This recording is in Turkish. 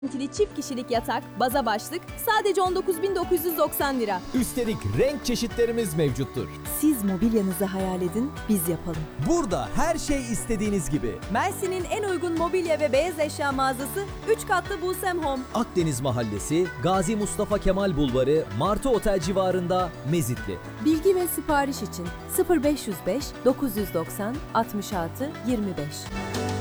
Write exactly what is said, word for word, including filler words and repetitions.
Tili çift kişilik yatak, baza başlık sadece on dokuz bin dokuz yüz doksan lira. Üstelik renk çeşitlerimiz mevcuttur. Siz mobilyanızı hayal edin, biz yapalım. Burada her şey istediğiniz gibi. Mersin'in en uygun mobilya ve beyaz eşya mağazası üç katlı Busem Home. Akdeniz Mahallesi, Gazi Mustafa Kemal Bulvarı, Martı Otel civarında Mezitli. Bilgi ve sipariş için sıfır beş yüz beş dokuz yüz doksan altmış altı yirmi beş.